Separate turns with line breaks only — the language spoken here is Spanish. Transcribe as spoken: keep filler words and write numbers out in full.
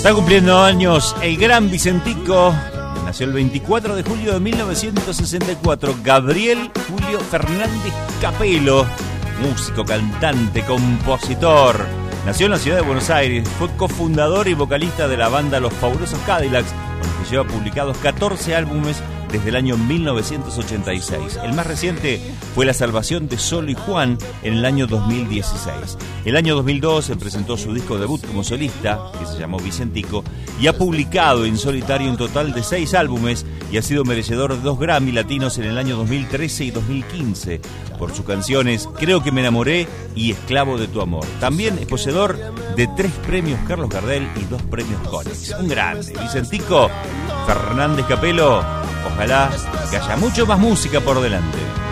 Está cumpliendo años el gran Vicentico. Nació el veinticuatro de julio de mil novecientos sesenta y cuatro. Gabriel Julio Fernández Capelo, músico, cantante, compositor. Nació en la ciudad de Buenos Aires. Fue cofundador y vocalista de la banda Los Fabulosos Cadillacs, con los que lleva publicados catorce álbumes desde el año mil novecientos ochenta y seis. El más reciente fue La Salvación de Solo y Juan en el año dos mil dieciséis. El año dos mil doce presentó su disco debut como solista, que se llamó Vicentico, y ha publicado en solitario un total de seis álbumes y ha sido merecedor de dos Grammy latinos en el año dos mil trece y dos mil quince por sus canciones Creo que me enamoré y Esclavo de tu amor. También es poseedor de tres premios Carlos Gardel y dos premios Konex. Un grande, Vicentico Fernández Capelo. Ojalá que haya mucho más música por delante.